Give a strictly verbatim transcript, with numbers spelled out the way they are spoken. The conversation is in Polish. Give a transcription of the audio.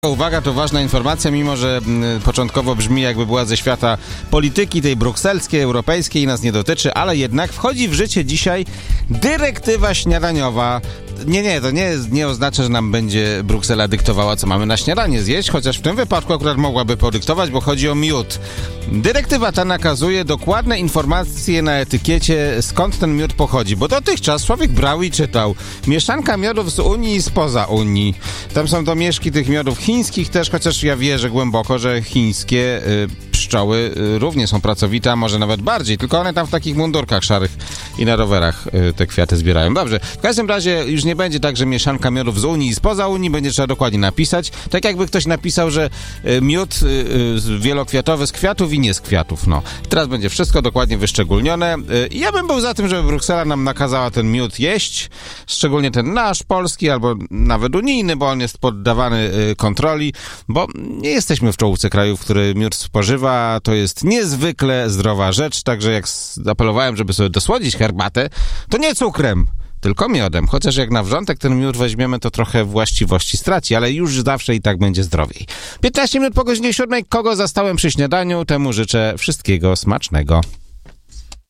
Uwaga, to ważna informacja, mimo że y, początkowo brzmi, jakby była ze świata polityki tej brukselskiej, europejskiej, nas nie dotyczy, ale jednak wchodzi w życie dzisiaj dyrektywa śniadaniowa. Nie, nie, to nie, nie oznacza, że nam będzie Bruksela dyktowała, co mamy na śniadanie zjeść, chociaż w tym wypadku akurat mogłaby podyktować, bo chodzi o miód. Dyrektywa ta nakazuje dokładne informacje na etykiecie, skąd ten miód pochodzi, bo dotychczas człowiek brał i czytał mieszanka miodów z Unii i spoza Unii. Tam są domieszki tych miodów chińskich też, chociaż ja wierzę głęboko, że chińskie y, pszczoły y, również są pracowite, a może nawet bardziej, tylko one tam w takich mundurkach szarych i na rowerach y, te kwiaty zbierają. Dobrze, w każdym razie już nie będzie tak, że mieszanka miodów z Unii i spoza Unii, będzie trzeba dokładnie napisać. Tak jakby ktoś napisał, że y, miód y, y, wielokwiatowy z kwiatów i nie z kwiatów. No. Teraz będzie wszystko dokładnie wyszczególnione. Y, ja bym był za tym, żeby Bruksela nam nakazała ten miód jeść, szczególnie ten nasz, polski, albo nawet unijny, bo on jest poddawany y, kontroli, bo nie jesteśmy w czołówce krajów, który miód spożywa. To jest niezwykle zdrowa rzecz, także jak apelowałem, żeby sobie dosłodzić herbatę, to nie cukrem, tylko miodem. Chociaż jak na wrzątek ten miód weźmiemy, to trochę właściwości straci, ale już zawsze i tak będzie zdrowiej. piętnaście minut po godzinie siódmej. Kogo zastałem przy śniadaniu, temu życzę wszystkiego smacznego.